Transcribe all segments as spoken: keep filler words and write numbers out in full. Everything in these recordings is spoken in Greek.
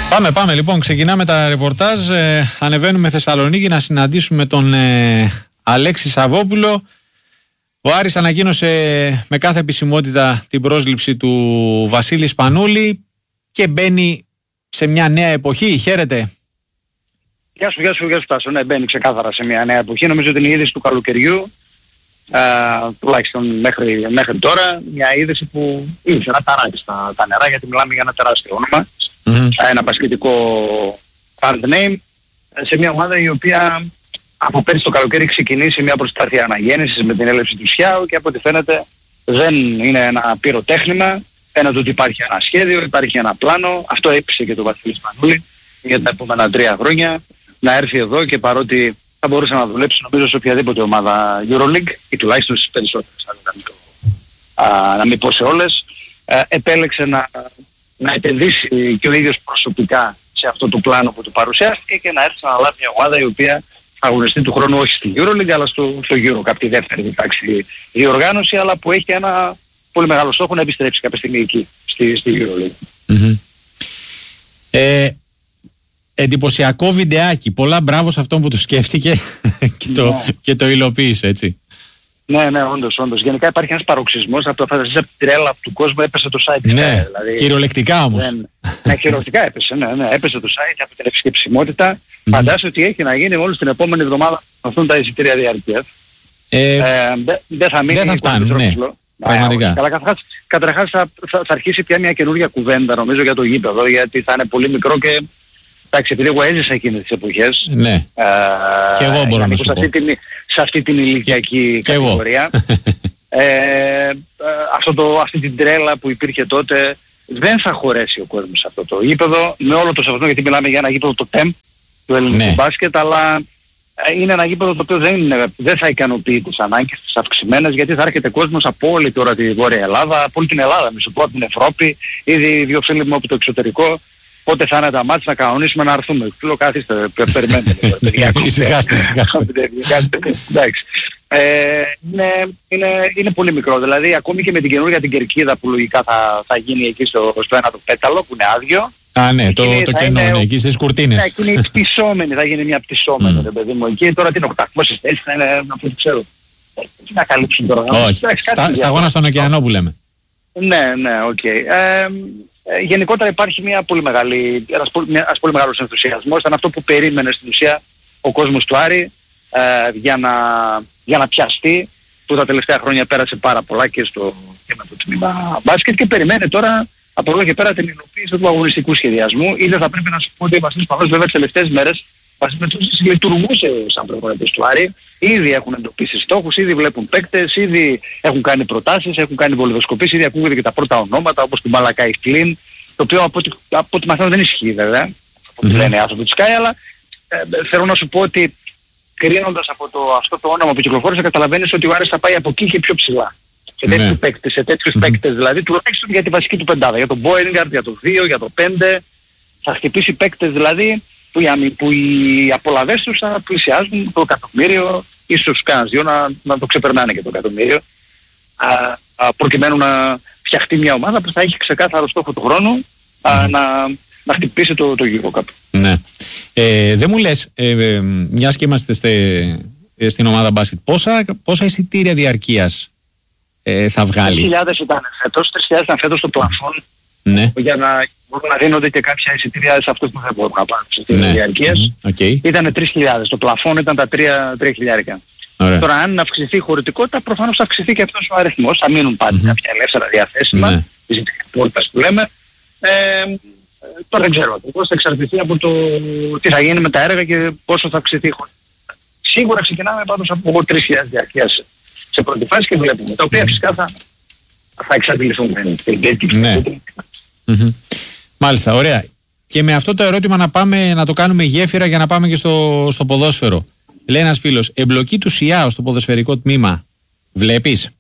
Πάμε, πάμε λοιπόν, ξεκινάμε τα ρεπορτάζ, ε, ανεβαίνουμε Θεσσαλονίκη να συναντήσουμε τον ε, Αλέξη Σαββόπουλο. Ο Άρης ανακοίνωσε με κάθε επισημότητα την πρόσληψη του Βασίλη Σπανούλη και μπαίνει σε μια νέα εποχή. Χαίρετε. Γεια σου, γεια σου, γεια σου Τάσο. Ναι, μπαίνει ξεκάθαρα σε μια νέα εποχή. Νομίζω ότι είναι η είδηση του καλοκαιριού, α, τουλάχιστον μέχρι, μέχρι τώρα, μια είδηση που ήρθε να ταράξει στα τα νερά, γιατί μιλάμε για ένα τεράστιο όνομα, mm-hmm. ένα μπασκετικό brand name, σε μια ομάδα η οποία από πέρυσι το καλοκαίρι ξεκινήσει μια προσπάθεια αναγέννησης με την έλευση του Σιάου και από ό,τι φαίνεται δεν είναι ένα πυροτέχνημα. Φαίνεται ότι υπάρχει ένα σχέδιο, υπάρχει ένα πλάνο. Αυτό έπεισε και το Βασίλη Σπανούλη για τα επόμενα τρία χρόνια να έρθει εδώ, και παρότι θα μπορούσε να δουλέψει νομίζω σε οποιαδήποτε ομάδα EuroLeague ή τουλάχιστον στις περισσότερες, να μην, α, να μην πω σε όλες, α, επέλεξε να, να επενδύσει και ο ίδιος προσωπικά σε αυτό το πλάνο που του παρουσιάστηκε και να έρθει να λάβει μια ομάδα η οποία θα αγωνιστεί του χρόνου όχι στη EuroLeague αλλά στο, στο Euro, τη δεύτερη διτάξη διοργάνωση, αλλά που έχει ένα πολύ μεγάλο στόχο να επιστρέψει κάποια στιγμή εκεί στη, στη EuroLeague. Mm-hmm. Ε, εντυπωσιακό βιντεάκι. Πολλά μπράβο σε αυτόν που το σκέφτηκε και, το, ναι. και το υλοποίησε, έτσι. Ναι, ναι, όντως, όντως. Γενικά υπάρχει ένας παροξισμός από το φαντασίες από την τρέλα του κόσμου, έπεσε το site. Ναι, δηλαδή, κυριολεκτικά όμως. Δεν, ναι, κυριολεκτικά έπεσε, ναι, ναι, έπεσε το site από την επισκεψιμότητα. Mm-hmm. Φαντάζομαι ότι έχει να γίνει μόλις την επόμενη εβδομάδα αυτούν τα εισιτήρια διαρκείας. Ε, ε, δεν δε θα μείνει. Δεν θα φτάνουν, ναι. Πραγματικά. Καλά, καταρχάς, καταρχάς θα, θα, θα αρχίσει πια μια καινούργια κουβέντα νομίζω για το γήπεδο, γιατί θα είναι πολύ μικρό και εντάξει, επειδή εγώ έζησα εκείνες τις εποχές. Ναι. Ε, και εγώ μπορώ να σου πω. Σε αυτή την, σε αυτή την ηλικιακή και, κατηγορία. Και ε, ε, αυτό το, αυτή την τρέλα που υπήρχε τότε δεν θα χωρέσει ο κόσμος σε αυτό το γήπεδο. Με όλο το σεβασμό, γιατί μιλάμε για ένα γήπεδο το ΤΕΜ του ελληνικού ναι. μπάσκετ, αλλά είναι ένα γήπεδο το οποίο δεν, είναι, δεν θα ικανοποιεί τις ανάγκες τις αυξημένες, γιατί θα έρχεται κόσμος από όλη τώρα τη Βόρεια Ελλάδα, από όλη την Ελλάδα, μη σου πω, από την Ευρώπη, ήδη δύο φίλοι μου από το εξωτερικό. Πότε θα είναι τα μάτς να κανονίσουμε να έρθουμε. Λέω καθίστε, περιμένετε. Ησυχάστε, ησυχάστε. Εντάξει. Είναι πολύ μικρό. Δηλαδή ακόμη και με την καινούργια την κερκίδα που λογικά θα, θα γίνει εκεί στο, στο ένα το πέταλο που είναι άδειο. Α, ναι, το, το κενό είναι εκεί στις κουρτίνες. Ναι, εκεί είναι πτυσσόμενη, θα γίνει μια πτυσσόμενη, mm. παιδί μου. Εκεί τώρα την οκτακόσιες θέσεις θα είναι, να πω, ξέρω. Τι να καλύψουν τώρα. Όχι, στα, σταγόνα στον ωκεανό που λέμε. Ναι, ναι, οκ. Okay. Ε, ε, γενικότερα υπάρχει μια πολύ μεγάλη, ένας, ένας πολύ μεγάλος ενθουσιασμός. Ήταν αυτό που περίμενε στην ουσία ο κόσμος του Άρη ε, για, να, για να πιαστεί, που τα τελευταία χρόνια πέρασε πάρα πολλά και, στο, και με το τμήμα μπάσκετ, και περιμένει τώρα από εδώ και πέρα την υλοποίηση του αγωνιστικού σχεδιασμού. Ήδη θα πρέπει να σου πω ότι ο Βασίλης Σπανούλης βέβαια τις τελευταίες μέρες λειτουργούσε σαν προπονητής του Άρη. Ήδη έχουν εντοπίσει στόχους, ήδη βλέπουν παίκτες, ήδη έχουν κάνει προτάσεις, έχουν κάνει βολιδοσκοπήσεις, ήδη ακούγονται και τα πρώτα ονόματα όπως την Μαλακάη Φλίν, το οποίο από ό,τι, από ό,τι μαθαίνω δεν ισχύει βέβαια, από ό,τι λένε οι άνθρωποι του Sky, αλλά ε, θέλω να σου πω ότι κρίνοντας από το, αυτό το όνομα που κυκλοφόρησε, καταλαβαίνεις ότι ο Άρης θα πάει από εκεί και πιο ψηλά. Σε τέτοιους mm-hmm. παίκτες, σε τέτοιους mm-hmm. παίκτες δηλαδή, τουλάχιστον για τη βασική του πεντάδα, για τον Μπόιγκαρτ, για το δύο, για το πέντε, θα χτυπήσει παίκτες δηλαδή που οι, που οι απολαβές τους θα πλησιάζουν το εκατομμύριο, ίσως κανένας δύο να, να το ξεπερνάνε και το εκατομμύριο, α, α, προκειμένου να φτιαχτεί μια ομάδα που θα έχει ξεκάθαρο στόχο του χρόνου α, mm-hmm. να, να χτυπήσει το, το Euro Cup. Ναι. Ε, δεν μου λες, ε, ε, μιας και είμαστε στε, ε, στην ομάδα μπάσκετ, πόσα, πόσα εισιτήρια διαρκείας ε, θα βγάλει? τρεις χιλιάδες ήταν φέτος, τρεις χιλιάδες ήταν φέτος το πλαφόν, ναι. για να μπορούν να δίνονται και κάποια εισιτήρια σε αυτούς που δεν μπορούν να πάρουν εισιτήρια ναι. διαρκείας. Mm-hmm. Okay. Ήταν τρεις χιλιάδες, το πλαφόν ήταν τα τρία χιλιάρικα. Ωραία. Τώρα αν αυξηθεί η χωρητικότητα, προφανώς θα αυξηθεί και αυτός ο αριθμός, θα μείνουν πάντα mm-hmm. κάποια ελεύθερα διαθέσιμα, ναι. εισιτήρια πόρτας που λέμε. Ε, τώρα δεν ξέρω, πώς θα εξαρτηθεί από το τι θα γίνει με τα έργα και πόσο θα αυξηθεί η χωρητικότητα. Σίγουρα ξεκινάμε πάντως από τρεις χιλιάδες διαρκείας σε πρώτη φάση και βλέπουμε, τα οποία φυσικά θα, θα εξαντληθούν. Ναι. Mm-hmm. Μάλιστα, ωραία. Και με αυτό το ερώτημα να πάμε να το κάνουμε γέφυρα για να πάμε και στο, στο ποδόσφαιρο. Λέει ένας φίλος, εμπλοκή του ΣΙΑΟ στο ποδοσφαιρικό τμήμα, βλέπεις?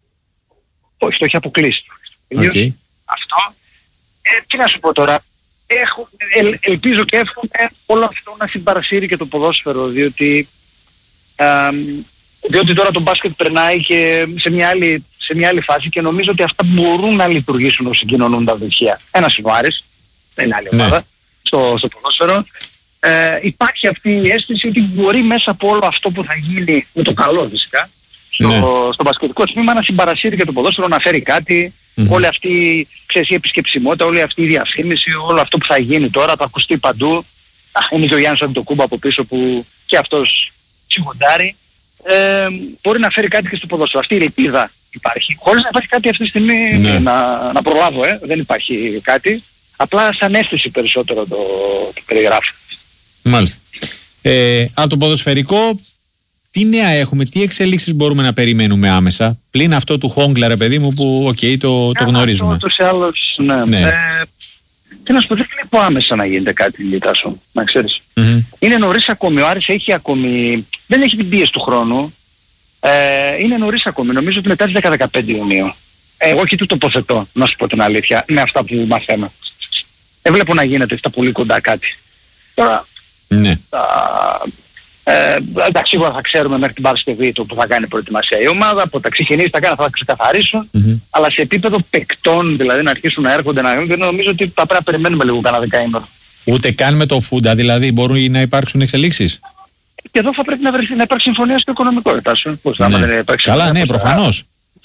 Όχι, το έχει αποκλείσει. Okay. Αυτό, ε, τι να σου πω τώρα, έχω, ελ, ελπίζω και εύχομαι όλο αυτό να συμπαρασύρει και το ποδόσφαιρο, διότι, ε, διότι τώρα το μπάσκετ περνάει και σε μια, άλλη, σε μια άλλη φάση και νομίζω ότι αυτά μπορούν να λειτουργήσουν ως συγκοινωνούν τα δοχεία. Ένας είναι ο Άρης, δεν είναι άλλη ομάδα. Ναι. στο, στο ποδόσφαιρο. Ε, υπάρχει αυτή η αίσθηση ότι μπορεί μέσα από όλο αυτό που θα γίνει, με το καλό φυσικά, στο, ναι. στο μπασκετικό τμήμα να συμπαρασύρει και το ποδόσφαιρο, να φέρει κάτι. Mm-hmm. Όλη αυτή, ξέρεις, η επισκεψιμότητα, όλη αυτή η διαφήμιση, όλο αυτό που θα γίνει τώρα, θα ακουστεί παντού. Α, είναι και ο Γιάννης Αντιτοκούμπο από πίσω που και αυτός σιγοντάρει. Ε, μπορεί να φέρει κάτι και στο ποδόσφαιρο. Αυτή η ελπίδα υπάρχει. Χωρίς να υπάρχει κάτι αυτή τη στιγμή, ναι. να, να προλάβω, ε, δεν υπάρχει κάτι. Απλά σαν αίσθηση περισσότερο το, το περιγράφω. Μάλιστα. Ε, από το ποδοσφαιρικό, τι νέα έχουμε, τι εξελίξεις μπορούμε να περιμένουμε άμεσα, πλην αυτό του Χόγκλα, ρε παιδί μου, που οκ, okay, το, το γνωρίζουμε. Αυτό σε άλλος, ναι. ναι. Ε, τι να σου πω, δεν βλέπω άμεσα να γίνεται κάτι, Τάσο, να ξέρεις. Mm-hmm. Είναι νωρίς ακόμη, ο Άρης έχει ακόμη, δεν έχει την πίεση του χρόνου. Ε, είναι νωρίς ακόμη, νομίζω ότι μετά τις δέκα με δεκαπέντε Ιουνίου. Ε, εγώ και του τοποθετώ, να σου πω την αλήθεια, με αυτά που μαθαίνω. Δεν βλέπω να γίνεται στα πολύ κοντά κάτι. Τώρα, ναι. α, ε, εντάξει, σίγουρα θα ξέρουμε μέχρι την Παρασκευή το που θα κάνει προετοιμασία η ομάδα, από τα ξεκινήσει τα κάνει, θα τα ξεκαθαρίσουν, mm-hmm. αλλά σε επίπεδο παικτών, δηλαδή να αρχίσουν να έρχονται να γίνουν, νομίζω ότι θα πρέπει να περιμένουμε λίγο κανένα δεκαήμερο. Ούτε καν με το Φούντα, δηλαδή μπορούν να υπάρξουν εξελίξεις. Και εδώ θα πρέπει να, βρεθεί, να υπάρξει συμφωνία στο οικονομικό, Τάσο. Πώς ναι. δεν υπάρξει. Καλά, ναι, προφανώς.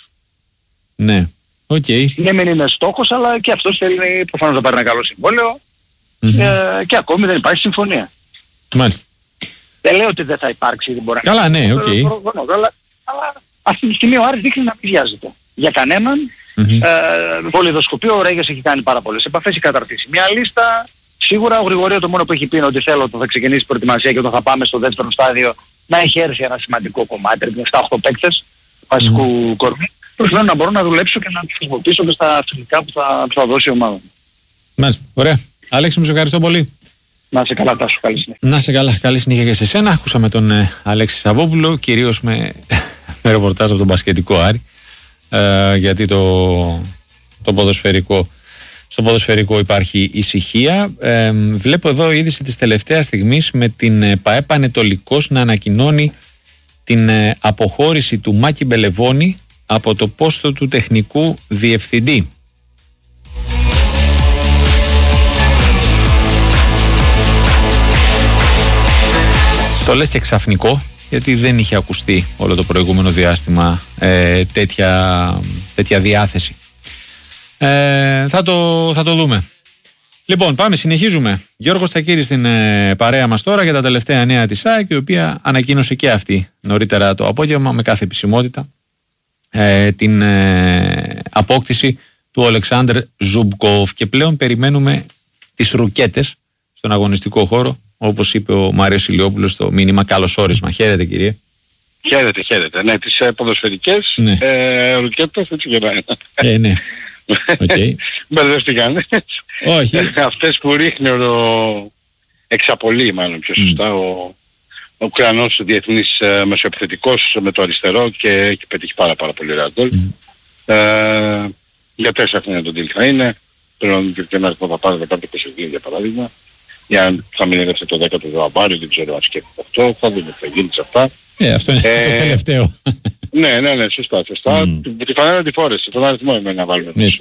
Ναι, οκ. Okay. Ναι, μεν είναι στόχος, αλλά και αυτός θέλει προφανώς να πάρει ένα καλό συμβόλαιο mm-hmm. και, και ακόμη δεν υπάρχει συμφωνία. Μάλιστα. Δεν λέω ότι δεν θα υπάρξει, δεν μπορεί να καλά, ναι, οκ. Okay. Αλλά, αλλά αυτή τη στιγμή ο Άρης δείχνει να μην βιάζεται. Για κανέναν. Mm-hmm. Ε, πολυδοσκοπείο, ο Ρέγες έχει κάνει πάρα πολλές επαφές, έχει καταρτήσει μια λίστα. Σίγουρα ο Γρηγορίου το μόνο που έχει πει είναι ότι θέλω όταν θα ξεκινήσει η προετοιμασία και όταν θα πάμε στο δεύτερο στάδιο να έχει έρθει ένα σημαντικό κομμάτι, με επτά οκτώ παίκτες βασικού mm. κορμί, προκειμένου να μπορώ να δουλέψω και να τους χρησιμοποιήσω και στα φιλικά που θα, που θα δώσει η ομάδα. Μάλιστα. Ωραία. Αλέξη, μου σε ευχαριστώ πολύ. Να σε καλά, Τάσο. Καλή συνέχεια. Να σε καλά. Καλή συνέχεια και σε σένα. Ακούσαμε τον ε, Αλέξη Σαββόπουλο, κυρίως με, με ρεπορτάζ από τον μπασκετικό Άρη, ε, γιατί το, το ποδοσφαιρικό... Στο ποδοσφαιρικό υπάρχει ησυχία. Ε, βλέπω εδώ είδηση της τελευταίας στιγμής με την ΠΑΕ Πανετολικός να ανακοινώνει την ε, αποχώρηση του Μάκη Μπελεβώνη από το πόστο του τεχνικού διευθυντή. Το λες και ξαφνικό, γιατί δεν είχε ακουστεί όλο το προηγούμενο διάστημα ε, τέτοια, τέτοια διάθεση. Ε, θα, το, θα το δούμε. Λοιπόν, πάμε, συνεχίζουμε. Γιώργος Τσακίρης στην ε, παρέα μας τώρα για τα τελευταία νέα της ΑΕΚ, η οποία ανακοίνωσε και αυτή νωρίτερα το απόγευμα με κάθε επισημότητα ε, την ε, απόκτηση του Ολεξάνδρ Ζουμπκόφ, και πλέον περιμένουμε τις ρουκέτες στον αγωνιστικό χώρο, όπως είπε ο Μάριος Ηλιόπουλος στο μήνυμα. Καλώς όρισμα. Χαίρετε, κύριε. Χαίρετε, χαίρετε. Ναι, τις ε, ποδοσφαιρικές ναι. ε, ρουκέτες έτσι γεράνε. Ε, ναι. Okay. Μπερδεύτηκαν. Όχι. Αυτές που ρίχνει ο εξαπολύει μάλλον πιο σωστά mm. ο, ο Ουκρανός διεθνής ε, μεσοεπιθετικός με το αριστερό και έχει πετύχει πάρα πάρα πολύ ραντόλ. Mm. Ε, για τέσσερα χρόνια τον τίλ θα είναι. Πλέον και ένα αριθμό θα πάρει δεκαπέντε είκοσι δύο για παράδειγμα. Για θα μην έρθει το δέκατο Δωαμπάριο, δεν ξέρω αν σκέφτεται αυτό. Θα δούμε τι θα γίνει σε αυτά. Ε, αυτό είναι ε, το τελευταίο. Ναι, ναι, ναι, σωστά, σωστά. Mm. Τη φανέλα τη φόρεσε, τον αριθμό εμένα να βάλουμε πίσω.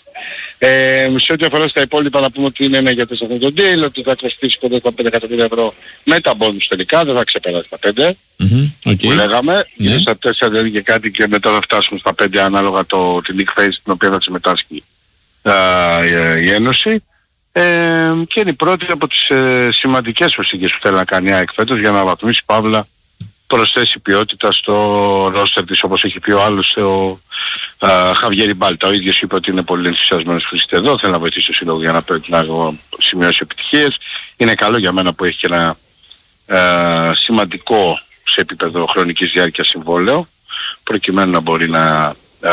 Ε, σε ό,τι αφορά στα υπόλοιπα να πούμε ότι είναι ένα για τέσσερα τον deal, ότι θα κοστίσει κοντά στα πέντε εκατομμύρια ευρώ με τα μπόνους τελικά, δεν θα ξεπεράσει τα πέντε mm-hmm. okay. που λέγαμε. Yeah. Yeah. Στα τέσσερα δεν και κάτι και μετά θα φτάσουμε στα πέντε ανάλογα το, την league phase στην οποία θα συμμετάσχει α, η, η Ένωση. Ε, και είναι η πρώτη από τις ε, σημαντικές προσθήκες που θέλει να κάνει η ΑΕΚ φέτος για να αναβαθμίσει παύλα, προσθέσει ποιότητα στο ρόστερ της, όπως έχει πει ο άλλος ο Χαβιέρι Μπάλτα. Ο ίδιος είπε ότι είναι πολύ ενθουσιασμένος που είστε εδώ, θέλει να βοηθήσει το σύλλογο για να, να σημειώσει επιτυχίες. Είναι καλό για μένα που έχει και ένα α, σημαντικό σε επίπεδο χρονικής διάρκειας συμβόλαιο, προκειμένου να μπορεί να α,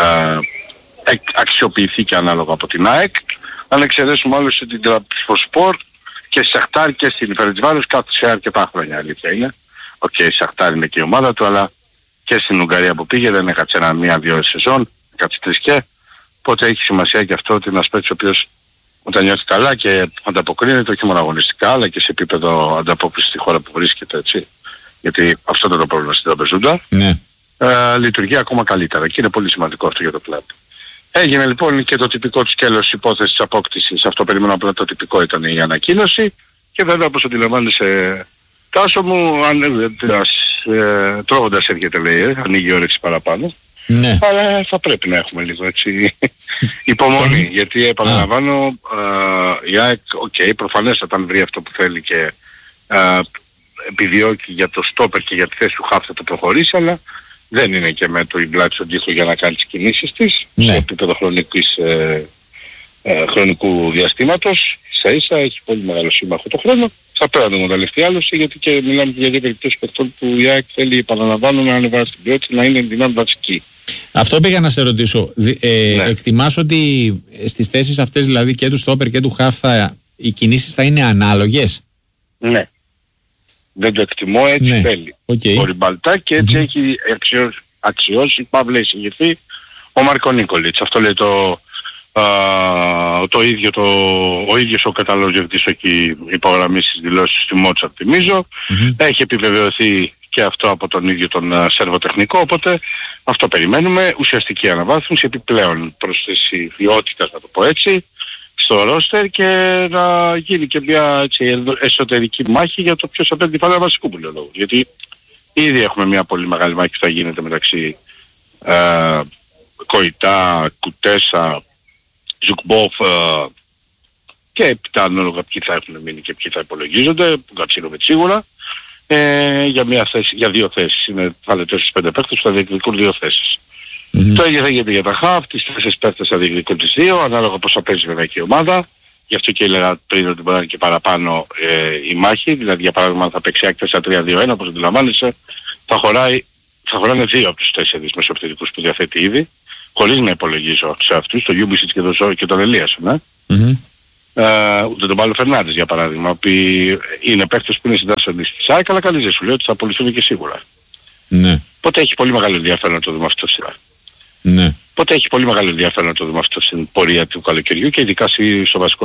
αξιοποιηθεί και ανάλογα από την ΑΕΚ. Αν εξαιρέσουμε όλους την Τραμπισπορ και στη Σαχτάρ και στην Φερεντσβάρος, κάθισε αρκετά χρόνια, αλήθεια είναι. Οκ, okay, η Σαχτάρ είναι και η ομάδα του, αλλά και στην Ουγγαρία που πήγε δεν έκατσε ένα μία-δύο σεζόν, έκατσε τρεις και. Οπότε έχει σημασία και αυτό ότι είναι ένας παίκτης ο οποίος όταν νιώθει καλά και ανταποκρίνεται όχι μόνο αγωνιστικά, αλλά και σε επίπεδο ανταπόκρισης στη χώρα που βρίσκεται, έτσι. Γιατί αυτό ήταν το πρόβλημα στην Τραμπεζούντα. Ναι. Ε, λειτουργεί ακόμα καλύτερα και είναι πολύ σημαντικό αυτό για το κλαμπ. Έγινε λοιπόν και το τυπικό του σκέλος υπόθεσης απόκτησης. Αυτό περίμενα, απλά το τυπικό ήταν η ανακοίνωση. Και βέβαια, όπως αντιλαμβάνεσαι, Τάσο μου, αν ε, τρώγοντας έρχεται, λέει, ε, ανοίγει η όρεξη παραπάνω. Ναι. Αλλά θα πρέπει να έχουμε λίγο έτσι υπομονή, γιατί επαναλαμβάνω, ε, η ΑΕΚ, οκ, okay, προφανέστατα αν βρει αυτό που θέλει και ε, επιδιώκει για το στόπερ και για τη θέση του χαφ θα το προχωρήσει, αλλά δεν είναι και με το πλάτη στον τοίχο για να κάνει τις κινήσεις της, ναι, σε επίπεδο χρονικής, ε, ε, χρονικού διαστήματος. Ίσα ίσα έχει πολύ μεγάλο σύμμαχο το χρόνο. Θα πρέπει να εκμεταλλευτεί άλλωστε, γιατί και μιλάμε για δύο περιπτώσεις παιχτών που η ΑΕΚ θέλει, επαναλαμβάνω, να ανεβάσει την ποιότητα, να είναι δυνάμει βασική. Αυτό πήγα να σε ρωτήσω. Ε, ναι. Εκτιμάς ότι στις θέσεις αυτές, δηλαδή και του στόπερ και του χαφ, οι κινήσεις θα είναι ανάλογες? Ναι. Δεν το εκτιμώ, έτσι ναι. θέλει. Okay. Ο Ριμπαλτά και έτσι mm-hmm. έχει αξιώσει, αξιώσει παύλα εισηγηθεί ο Μάρκο Νίκολιτς. Αυτό λέει το, α, το ίδιο το, ο ίδιος ο καταλογευτής έχει υπογραμμίσει στις δηλώσεις του Μότσαρτ, θυμίζω. Mm-hmm. Έχει επιβεβαιωθεί και αυτό από τον ίδιο τον uh, σερβοτεχνικό, οπότε αυτό περιμένουμε. Ουσιαστική αναβάθμιση, επιπλέον πρόσθεση ποιότητας, να το πω έτσι, στο ρόστερ, και να γίνει και μια έτσι, εσωτερική μάχη για το ποιος θα παίρνει τη φάλα βασικού, που λέω λόγο. Γιατί ήδη έχουμε μια πολύ μεγάλη μάχη που θα γίνεται μεταξύ ε, Κοϊτά, Κουτέσα, Ζουκμπόφ ε, και έπειτα ανάλογα ποιοι θα έχουν μείνει και ποιοι θα υπολογίζονται, που Κατσίνοβιτ σίγουρα, ε, για, μια θέση, για δύο θέσεις. Είναι τέσσερις πέντε παίκτες που θα διεκδικούν δύο θέσεις. Mm-hmm. Το ίδιο θα γίνεται για τα χαφ, τις τέσσερις παίκτες θα διεκδικούν τις δύο, ανάλογα πώς θα παίζει βέβαια και η ομάδα. Γι' αυτό και έλεγα πριν ότι μπορεί να είναι και παραπάνω ε, η μάχη, δηλαδή για παράδειγμα αν θα παίξει ΑΕΚ τέσσερα τρία δύο ένα, όπως αντιλαμβάνεσαι, θα, χωράει, θα χωράνε δύο από τους τέσσερις μεσοπαιδικούς που διαθέτει ήδη, χωρίς να υπολογίζω σε αυτούς, το Γιούμπισιτς και τον Ζώη και τον Ελίασον. Ε. Mm-hmm. Uh, ούτε τον Πάλο Φερνάντες για παράδειγμα, που είναι παίκτες που είναι συντάσσοντες της ΑΕΚ, αλλά καλείς δεν σου λέω ότι θα απολυθούν και σίγουρα. Ναι. Οπότε έχει πολύ μεγάλο ενδιαφέρον να το δούμε αυτό σήμερα. Ναι. Οπότε έχει πολύ μεγάλο ενδιαφέρον να το δούμε αυτό στην πορεία του καλοκαιριού και ειδικά στο βασικό